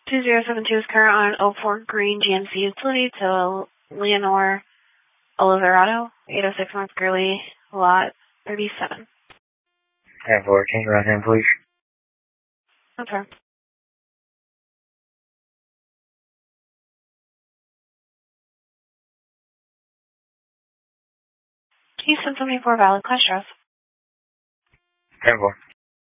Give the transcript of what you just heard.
2072 is current on 04 Green GMC Utility to Leonore Oliverado, 806 North Gurley, lot 37. 10-4, change around him, please. Okay. Houston 74 valid class drive. 10-4.